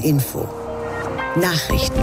NDR Info. Nachrichten.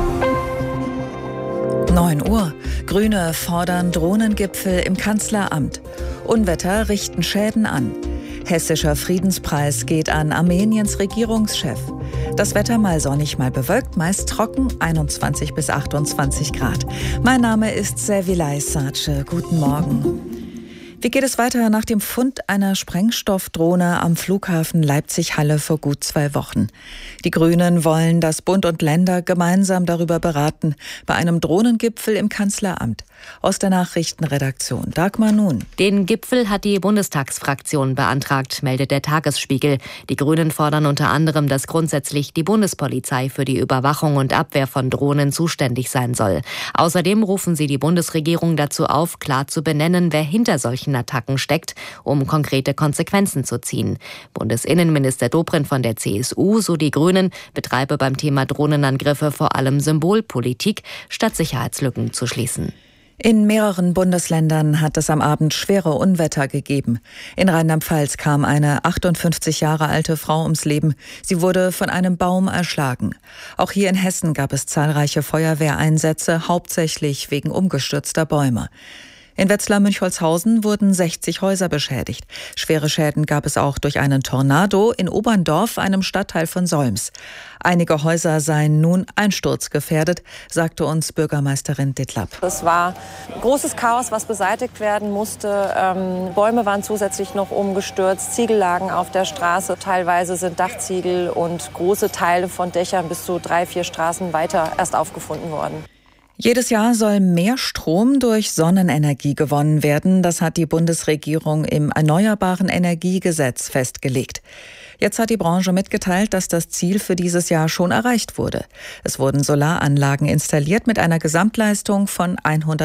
9 Uhr. Grüne fordern Drohnengipfel im Kanzleramt. Unwetter richten Schäden an. Hessischer Friedenspreis geht an Armeniens Regierungschef. Das Wetter mal sonnig, mal bewölkt, meist trocken, 21 bis 28 Grad. Mein Name ist Servilay Sace. Guten Morgen. Wie geht es weiter nach dem Fund einer Sprengstoffdrohne am Flughafen Leipzig-Halle vor gut 2 Wochen? Die Grünen wollen, dass Bund und Länder gemeinsam darüber beraten, bei einem Drohnengipfel im Kanzleramt. Aus der Nachrichtenredaktion Dagmar Nun. Den Gipfel hat die Bundestagsfraktion beantragt, meldet der Tagesspiegel. Die Grünen fordern unter anderem, dass grundsätzlich die Bundespolizei für die Überwachung und Abwehr von Drohnen zuständig sein soll. Außerdem rufen sie die Bundesregierung dazu auf, klar zu benennen, wer hinter solchen Attacken steckt, um konkrete Konsequenzen zu ziehen. Bundesinnenminister Dobrindt von der CSU, so die Grünen, betreibe beim Thema Drohnenangriffe vor allem Symbolpolitik, statt Sicherheitslücken zu schließen. In mehreren Bundesländern hat es am Abend schwere Unwetter gegeben. In Rheinland-Pfalz kam eine 58 Jahre alte Frau ums Leben. Sie wurde von einem Baum erschlagen. Auch hier in Hessen gab es zahlreiche Feuerwehreinsätze, hauptsächlich wegen umgestürzter Bäume. In Wetzlar-Münchholzhausen wurden 60 Häuser beschädigt. Schwere Schäden gab es auch durch einen Tornado in Oberndorf, einem Stadtteil von Solms. Einige Häuser seien nun einsturzgefährdet, sagte uns Bürgermeisterin Dittlap. Es war großes Chaos, was beseitigt werden musste. Bäume waren zusätzlich noch umgestürzt, Ziegel lagen auf der Straße. Teilweise sind Dachziegel und große Teile von Dächern bis zu 3-4 Straßen weiter erst aufgefunden worden. Jedes Jahr soll mehr Strom durch Sonnenenergie gewonnen werden. Das hat die Bundesregierung im Erneuerbaren Energiegesetz festgelegt. Jetzt hat die Branche mitgeteilt, dass das Ziel für dieses Jahr schon erreicht wurde. Es wurden Solaranlagen installiert mit einer Gesamtleistung von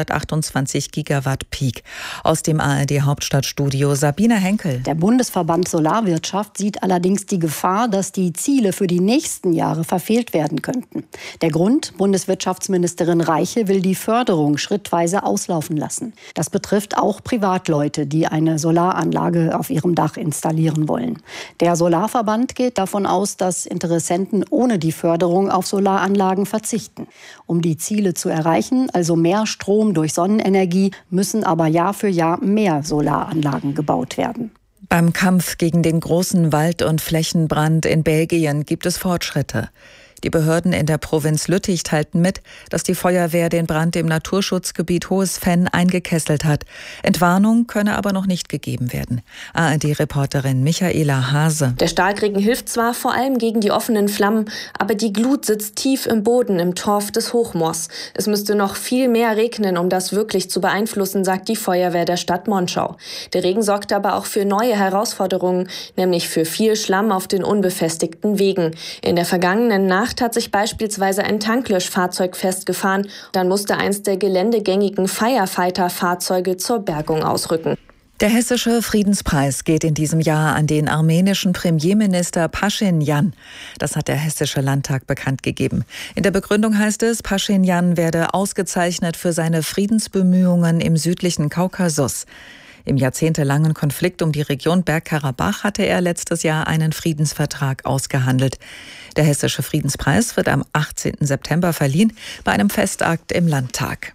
128 Gigawatt Peak. Aus dem ARD-Hauptstadtstudio Sabine Henkel. Der Bundesverband Solarwirtschaft sieht allerdings die Gefahr, dass die Ziele für die nächsten Jahre verfehlt werden könnten. Der Grund: Bundeswirtschaftsministerin Reiche will die Förderung schrittweise auslaufen lassen. Das betrifft auch Privatleute, die eine Solaranlage auf ihrem Dach installieren wollen. Der Solarverband geht davon aus, dass Interessenten ohne die Förderung auf Solaranlagen verzichten. Um die Ziele zu erreichen, also mehr Strom durch Sonnenenergie, müssen aber Jahr für Jahr mehr Solaranlagen gebaut werden. Beim Kampf gegen den großen Wald- und Flächenbrand in Belgien gibt es Fortschritte. Die Behörden in der Provinz Lüttich teilten mit, dass die Feuerwehr den Brand im Naturschutzgebiet Hohes Venn eingekesselt hat. Entwarnung könne aber noch nicht gegeben werden. ARD-Reporterin Michaela Hase. Der Starkregen hilft zwar vor allem gegen die offenen Flammen, aber die Glut sitzt tief im Boden im Torf des Hochmoors. Es müsste noch viel mehr regnen, um das wirklich zu beeinflussen, sagt die Feuerwehr der Stadt Monschau. Der Regen sorgt aber auch für neue Herausforderungen, nämlich für viel Schlamm auf den unbefestigten Wegen. In der vergangenen Nacht hat sich beispielsweise ein Tanklöschfahrzeug festgefahren. Dann musste eins der geländegängigen Firefighter-Fahrzeuge zur Bergung ausrücken. Der Hessische Friedenspreis geht in diesem Jahr an den armenischen Premierminister Pashinyan. Das hat der Hessische Landtag bekannt gegeben. In der Begründung heißt es, Pashinyan werde ausgezeichnet für seine Friedensbemühungen im südlichen Kaukasus. Im jahrzehntelangen Konflikt um die Region Bergkarabach hatte er letztes Jahr einen Friedensvertrag ausgehandelt. Der Hessische Friedenspreis wird am 18. September verliehen bei einem Festakt im Landtag.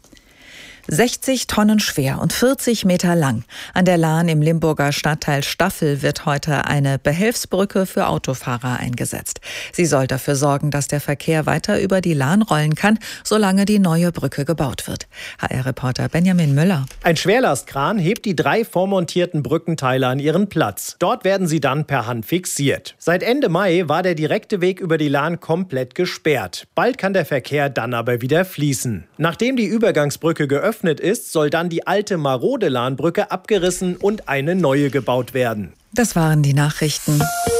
60 Tonnen schwer und 40 Meter lang. An der Lahn im Limburger Stadtteil Staffel wird heute eine Behelfsbrücke für Autofahrer eingesetzt. Sie soll dafür sorgen, dass der Verkehr weiter über die Lahn rollen kann, solange die neue Brücke gebaut wird. HR-Reporter Benjamin Müller. Ein Schwerlastkran hebt die 3 vormontierten Brückenteile an ihren Platz. Dort werden sie dann per Hand fixiert. Seit Ende Mai war der direkte Weg über die Lahn komplett gesperrt. Bald kann der Verkehr dann aber wieder fließen. Nachdem die Übergangsbrücke geöffnet ist, soll dann die alte marode Lahnbrücke abgerissen und eine neue gebaut werden. Das waren die Nachrichten.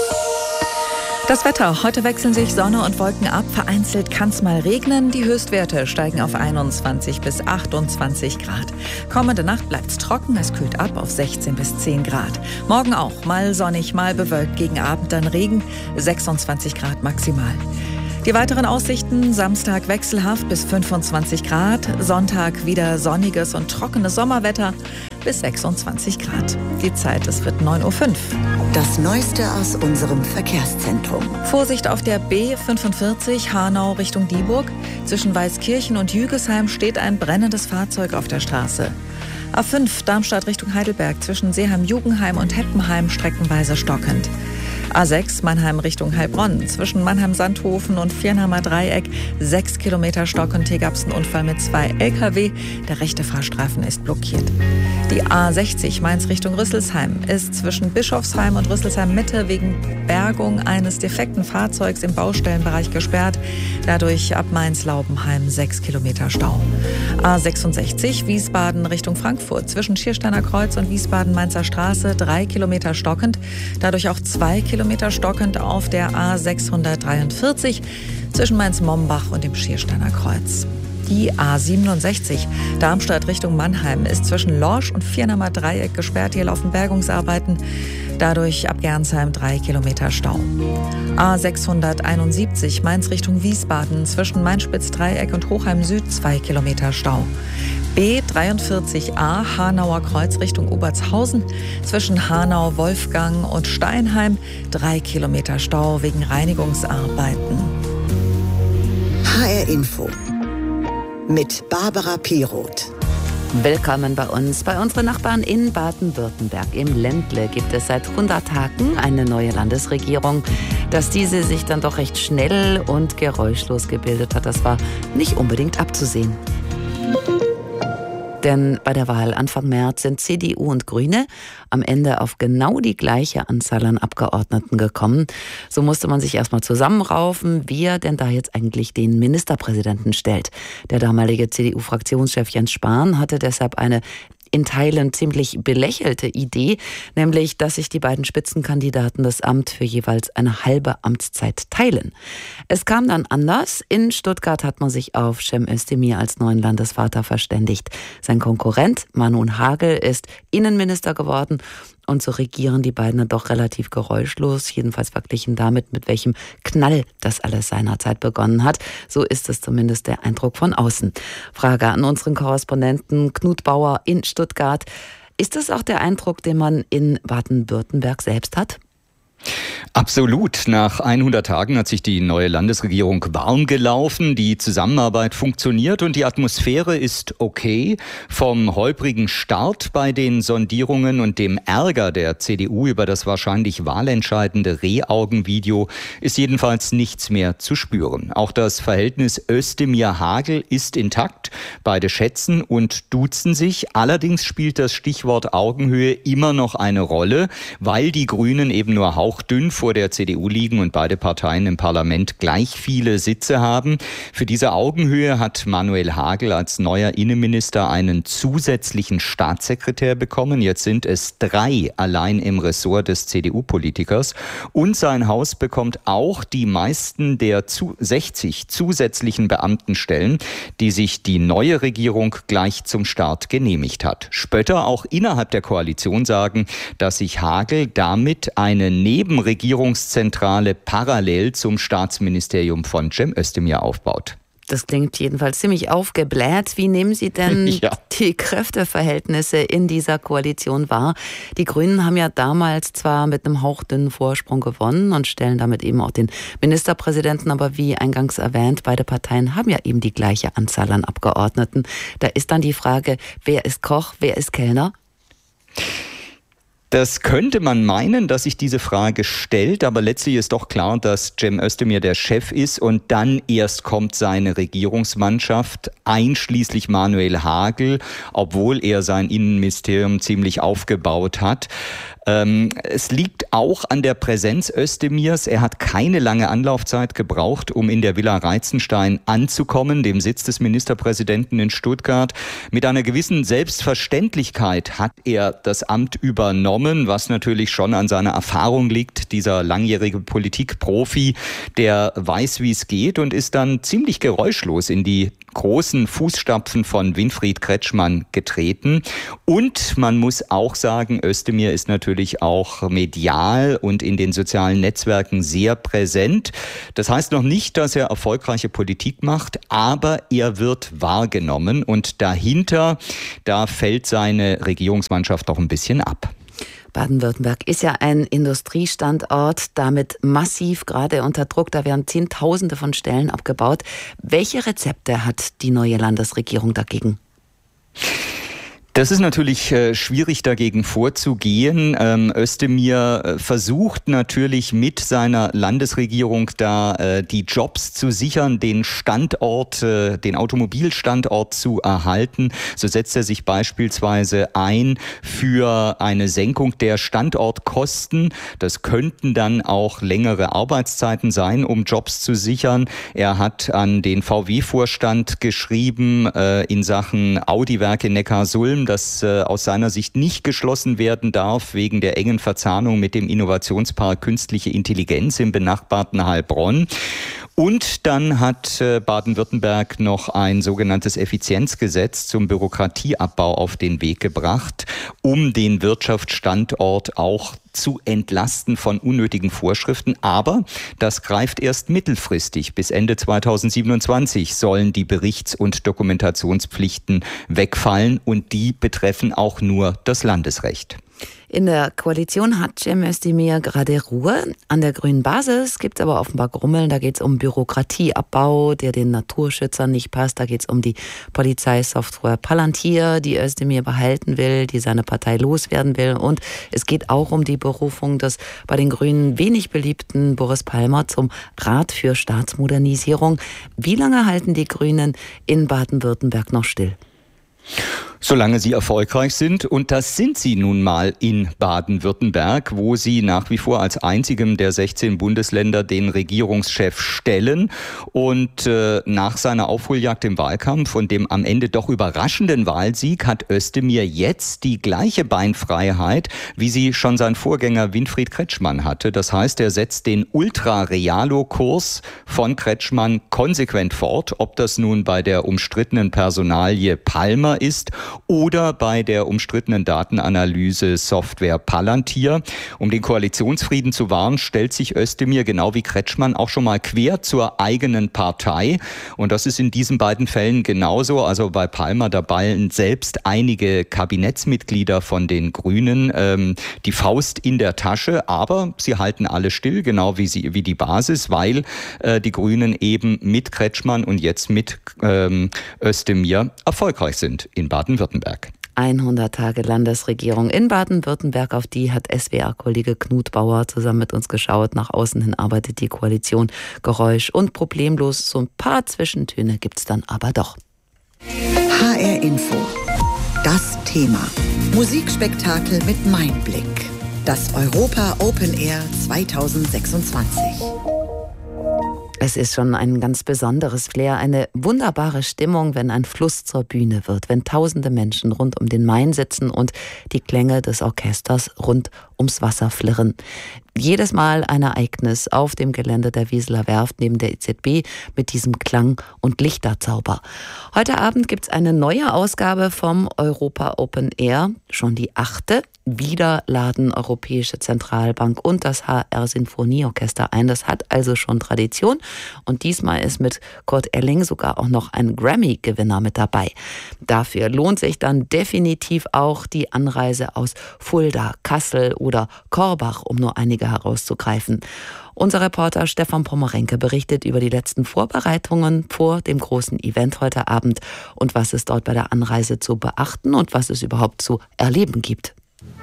Das Wetter. Heute wechseln sich Sonne und Wolken ab. Vereinzelt kann es mal regnen. Die Höchstwerte steigen auf 21 bis 28 Grad. Kommende Nacht bleibt es trocken. Es kühlt ab auf 16 bis 10 Grad. Morgen auch mal sonnig, mal bewölkt. Gegen Abend dann Regen. 26 Grad maximal. Die weiteren Aussichten: Samstag wechselhaft bis 25 Grad, Sonntag wieder sonniges und trockenes Sommerwetter bis 26 Grad. Die Zeit, es wird 9:05 Uhr. Das Neueste aus unserem Verkehrszentrum. Vorsicht auf der B45 Hanau Richtung Dieburg. Zwischen Weißkirchen und Jügesheim steht ein brennendes Fahrzeug auf der Straße. A5 Darmstadt Richtung Heidelberg zwischen Seeheim-Jugenheim und Heppenheim streckenweise stockend. A6 Mannheim Richtung Heilbronn zwischen Mannheim-Sandhofen und Viernheimer Dreieck 6 Kilometer stockend. Hier gab es einen Unfall mit 2 LKW. Der rechte Fahrstreifen ist blockiert. Die A60 Mainz Richtung Rüsselsheim ist zwischen Bischofsheim und Rüsselsheim Mitte wegen Bergung eines defekten Fahrzeugs im Baustellenbereich gesperrt. Dadurch ab Mainz-Laubenheim 6 Kilometer Stau. A66 Wiesbaden Richtung Frankfurt zwischen Schiersteiner Kreuz und Wiesbaden-Mainzer Straße 3 Kilometer stockend. Dadurch auch 2 Kilometer stockend auf der A643 zwischen Mainz-Mombach und dem Schiersteiner Kreuz. Die A67 Darmstadt Richtung Mannheim ist zwischen Lorsch und Viernheimer Dreieck gesperrt. Hier laufen Bergungsarbeiten. Dadurch ab Gernsheim 3 Kilometer Stau. A671 Mainz Richtung Wiesbaden zwischen Mainspitz-Dreieck und Hochheim Süd 2 Kilometer Stau. B43a Hanauer Kreuz Richtung Obertshausen zwischen Hanau-Wolfgang und Steinheim 3 Kilometer Stau wegen Reinigungsarbeiten. HR Info mit Barbara Piroth. Willkommen bei uns. Bei unseren Nachbarn in Baden-Württemberg im Ländle gibt es seit 100 Tagen eine neue Landesregierung. Dass diese sich dann doch recht schnell und geräuschlos gebildet hat, das war nicht unbedingt abzusehen. Denn bei der Wahl Anfang März sind CDU und Grüne am Ende auf genau die gleiche Anzahl an Abgeordneten gekommen. So musste man sich erstmal zusammenraufen, wer denn da jetzt eigentlich den Ministerpräsidenten stellt. Der damalige CDU-Fraktionschef Jens Spahn hatte deshalb eine in Teilen ziemlich belächelte Idee, nämlich, dass sich die beiden Spitzenkandidaten das Amt für jeweils eine halbe Amtszeit teilen. Es kam dann anders. In Stuttgart hat man sich auf Cem Özdemir als neuen Landesvater verständigt. Sein Konkurrent Manuel Hagel ist Innenminister geworden. Und so regieren die beiden dann doch relativ geräuschlos, jedenfalls verglichen damit, mit welchem Knall das alles seinerzeit begonnen hat. So ist es zumindest der Eindruck von außen. Frage an unseren Korrespondenten Knut Bauer in Stuttgart. Ist das auch der Eindruck, den man in Baden-Württemberg selbst hat? Absolut. Nach 100 Tagen hat sich die neue Landesregierung warm gelaufen. Die Zusammenarbeit funktioniert und die Atmosphäre ist okay. Vom holprigen Start bei den Sondierungen und dem Ärger der CDU über das wahrscheinlich wahlentscheidende Rehaugen-Video ist jedenfalls nichts mehr zu spüren. Auch das Verhältnis Özdemir-Hagel ist intakt. Beide schätzen und duzen sich. Allerdings spielt das Stichwort Augenhöhe immer noch eine Rolle, weil die Grünen eben nur hauchdünn vor der CDU liegen und beide Parteien im Parlament gleich viele Sitze haben. Für diese Augenhöhe hat Manuel Hagel als neuer Innenminister einen zusätzlichen Staatssekretär bekommen. Jetzt sind es 3 allein im Ressort des CDU-Politikers. Und sein Haus bekommt auch die meisten der 60 zusätzlichen Beamtenstellen, die sich die neue Regierung gleich zum Start genehmigt hat. Spötter auch innerhalb der Koalition sagen, dass sich Hagel damit eine Nebenregierungszentrale parallel zum Staatsministerium von Cem Özdemir aufbaut. Das klingt jedenfalls ziemlich aufgebläht. Wie nehmen Sie denn die Kräfteverhältnisse in dieser Koalition wahr? Die Grünen haben ja damals zwar mit einem hauchdünnen Vorsprung gewonnen und stellen damit eben auch den Ministerpräsidenten, aber wie eingangs erwähnt, beide Parteien haben ja eben die gleiche Anzahl an Abgeordneten. Da ist dann die Frage, wer ist Koch, wer ist Kellner? Das könnte man meinen, dass sich diese Frage stellt, aber letztlich ist doch klar, dass Cem Özdemir der Chef ist und dann erst kommt seine Regierungsmannschaft, einschließlich Manuel Hagel, obwohl er sein Innenministerium ziemlich aufgebaut hat. Es liegt auch an der Präsenz Özdemirs. Er hat keine lange Anlaufzeit gebraucht, um in der Villa Reitzenstein anzukommen, dem Sitz des Ministerpräsidenten in Stuttgart. Mit einer gewissen Selbstverständlichkeit hat er das Amt übernommen, was natürlich schon an seiner Erfahrung liegt. Dieser langjährige Politikprofi, der weiß, wie es geht und ist dann ziemlich geräuschlos in die großen Fußstapfen von Winfried Kretschmann getreten. Und man muss auch sagen, Özdemir ist natürlich auch medial und in den sozialen Netzwerken sehr präsent. Das heißt noch nicht, dass er erfolgreiche Politik macht, aber er wird wahrgenommen und dahinter, da fällt seine Regierungsmannschaft doch ein bisschen ab. Baden-Württemberg ist ja ein Industriestandort, damit massiv gerade unter Druck. Da werden Zehntausende von Stellen abgebaut. Welche Rezepte hat die neue Landesregierung dagegen? Das ist natürlich schwierig, dagegen vorzugehen. Özdemir versucht natürlich mit seiner Landesregierung da die Jobs zu sichern, den Standort, den Automobilstandort zu erhalten. So setzt er sich beispielsweise ein für eine Senkung der Standortkosten. Das könnten dann auch längere Arbeitszeiten sein, um Jobs zu sichern. Er hat an den VW-Vorstand geschrieben in Sachen Audi-Werke Neckarsulm, das aus seiner Sicht nicht geschlossen werden darf wegen der engen Verzahnung mit dem Innovationspark Künstliche Intelligenz im benachbarten Heilbronn. Und dann hat Baden-Württemberg noch ein sogenanntes Effizienzgesetz zum Bürokratieabbau auf den Weg gebracht, um den Wirtschaftsstandort auch zu entlasten von unnötigen Vorschriften. Aber das greift erst mittelfristig. Bis Ende 2027 sollen die Berichts- und Dokumentationspflichten wegfallen und die betreffen auch nur das Landesrecht. In der Koalition hat Cem Özdemir gerade Ruhe. An der grünen Basis gibt es aber offenbar Grummeln. Da geht es um Bürokratieabbau, der den Naturschützern nicht passt. Da geht es um die Polizeisoftware Palantir, die Özdemir behalten will, die seine Partei loswerden will. Und es geht auch um die Berufung des bei den Grünen wenig beliebten Boris Palmer zum Rat für Staatsmodernisierung. Wie lange halten die Grünen in Baden-Württemberg noch still? Solange sie erfolgreich sind, und das sind sie nun mal in Baden-Württemberg, wo sie nach wie vor als einzigem der 16 Bundesländer den Regierungschef stellen. Und nach seiner Aufholjagd im Wahlkampf und dem am Ende doch überraschenden Wahlsieg hat Özdemir jetzt die gleiche Beinfreiheit, wie sie schon sein Vorgänger Winfried Kretschmann hatte. Das heißt, er setzt den Ultra-Realo-Kurs von Kretschmann konsequent fort, ob das nun bei der umstrittenen Personalie Palmer ist oder bei der umstrittenen Datenanalyse-Software Palantir. Um den Koalitionsfrieden zu wahren, stellt sich Özdemir genau wie Kretschmann auch schon mal quer zur eigenen Partei. Und das ist in diesen beiden Fällen genauso. Also bei Palmer, da ballen selbst einige Kabinettsmitglieder von den Grünen die Faust in der Tasche. Aber sie halten alle still, genau wie die Basis, weil die Grünen eben mit Kretschmann und jetzt mit Özdemir erfolgreich sind in Baden-Württemberg. 100 Tage Landesregierung in Baden-Württemberg, auf die hat SWR-Kollege Knut Bauer zusammen mit uns geschaut. Nach außen hin arbeitet die Koalition geräusch- und problemlos. So ein paar Zwischentöne gibt's dann aber doch. HR Info. Das Thema. Musikspektakel mit Meinblick. Das Europa Open Air 2026. Es ist schon ein ganz besonderes Flair, eine wunderbare Stimmung, wenn ein Fluss zur Bühne wird, wenn tausende Menschen rund um den Main sitzen und die Klänge des Orchesters rund ums Wasser flirren. Jedes Mal ein Ereignis auf dem Gelände der Wieseler Werft neben der EZB mit diesem Klang- und Lichterzauber. Heute Abend gibt's eine neue Ausgabe vom Europa Open Air, schon die 8. Wieder laden Europäische Zentralbank und das HR Sinfonieorchester ein. Das hat also schon Tradition. Und diesmal ist mit Kurt Elling sogar auch noch ein Grammy-Gewinner mit dabei. Dafür lohnt sich dann definitiv auch die Anreise aus Fulda, Kassel oder Korbach, um nur einige herauszugreifen. Unser Reporter Stefan Pommerenke berichtet über die letzten Vorbereitungen vor dem großen Event heute Abend und was es dort bei der Anreise zu beachten und was es überhaupt zu erleben gibt.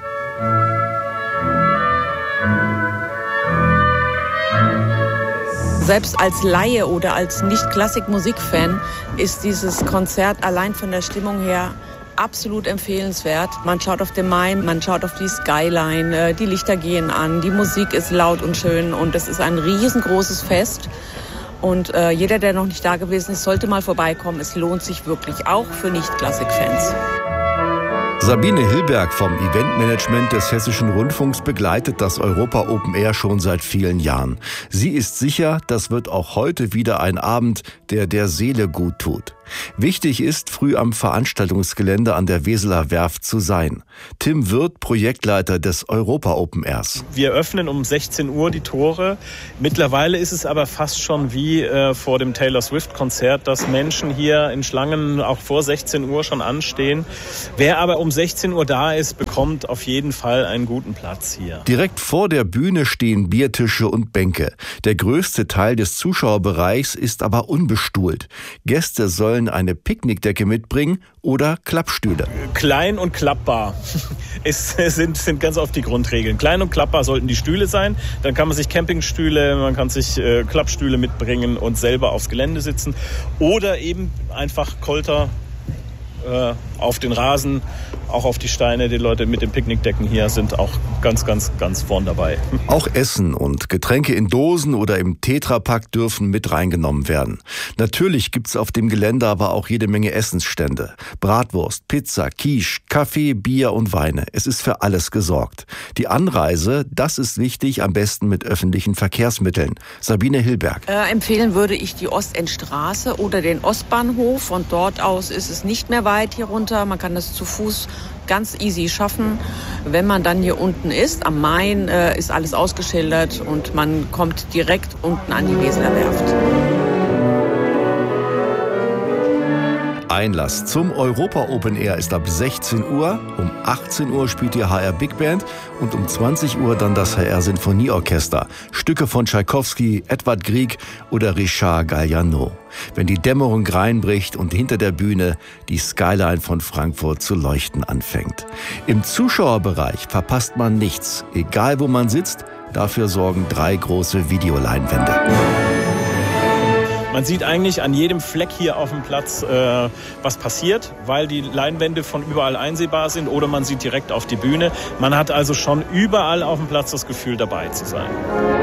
Selbst als Laie oder als Nicht-Klassik-Musik-Fan ist dieses Konzert allein von der Stimmung her absolut empfehlenswert. Man schaut auf den Main, man schaut auf die Skyline, die Lichter gehen an, die Musik ist laut und schön und es ist ein riesengroßes Fest. Und jeder, der noch nicht da gewesen ist, sollte mal vorbeikommen. Es lohnt sich wirklich, auch für Nicht-Klassik-Fans. Sabine Hillberg vom Eventmanagement des Hessischen Rundfunks begleitet das Europa Open Air schon seit vielen Jahren. Sie ist sicher, das wird auch heute wieder ein Abend, der Seele gut tut. Wichtig ist, früh am Veranstaltungsgelände an der Weseler Werft zu sein. Tim Wirth, Projektleiter des Europa Open Airs. Wir öffnen um 16 Uhr die Tore. Mittlerweile ist es aber fast schon wie vor dem Taylor Swift-Konzert, dass Menschen hier in Schlangen auch vor 16 Uhr schon anstehen. Wer aber um 16 Uhr da ist, bekommt auf jeden Fall einen guten Platz hier. Direkt vor der Bühne stehen Biertische und Bänke. Der größte Teil des Zuschauerbereichs ist aber unbestuhlt. Gäste sollen eine Picknickdecke mitbringen oder Klappstühle. Klein und klappbar sind ganz oft die Grundregeln. Klein und klappbar sollten die Stühle sein. Dann kann man sich Campingstühle, man kann sich Klappstühle mitbringen und selber aufs Gelände sitzen. Oder eben einfach Kolter auf den Rasen, auch auf die Steine. Die Leute mit den Picknickdecken hier sind auch ganz vorn dabei. Auch Essen und Getränke in Dosen oder im Tetrapack dürfen mit reingenommen werden. Natürlich gibt's auf dem Gelände aber auch jede Menge Essensstände. Bratwurst, Pizza, Quiche, Kaffee, Bier und Weine. Es ist für alles gesorgt. Die Anreise, das ist wichtig, am besten mit öffentlichen Verkehrsmitteln. Sabine Hillberg. Empfehlen würde ich die Ostendstraße oder den Ostbahnhof. Von dort aus ist es nicht mehr weit hier runter. Man kann das zu Fuß ganz easy schaffen. Wenn man dann hier unten ist, am Main, ist alles ausgeschildert und man kommt direkt unten an die Weseler Werft. Einlass zum Europa Open Air ist ab 16 Uhr. Um 18 Uhr spielt die HR Big Band und um 20 Uhr dann das HR Sinfonieorchester. Stücke von Tschaikowski, Edvard Grieg oder Richard Galliano. Wenn die Dämmerung reinbricht und hinter der Bühne die Skyline von Frankfurt zu leuchten anfängt. Im Zuschauerbereich verpasst man nichts, egal wo man sitzt. Dafür sorgen 3 große Videoleinwände. Man sieht eigentlich an jedem Fleck hier auf dem Platz, was passiert, weil die Leinwände von überall einsehbar sind oder man sieht direkt auf die Bühne. Man hat also schon überall auf dem Platz das Gefühl, dabei zu sein.